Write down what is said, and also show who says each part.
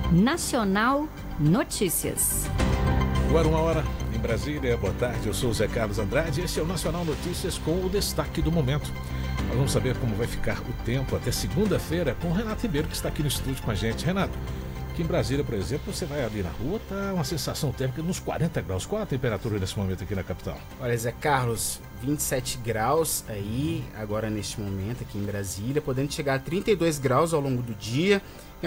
Speaker 1: Nacional Notícias.
Speaker 2: Agora 1h em Brasília. Boa tarde, eu sou o Zé Carlos Andrade. Esse é o Nacional Notícias com o destaque do momento. Nós vamos saber como vai ficar o tempo até segunda-feira com o Renato Ribeiro, que está aqui no estúdio com a gente. Renato, aqui em Brasília, por exemplo, você vai ali na rua, tá uma sensação térmica nos 40 graus. Qual a temperatura nesse momento aqui na capital?
Speaker 3: Olha, Zé Carlos, 27 graus aí, agora neste momento aqui em Brasília, podendo chegar a 32 graus ao longo do dia.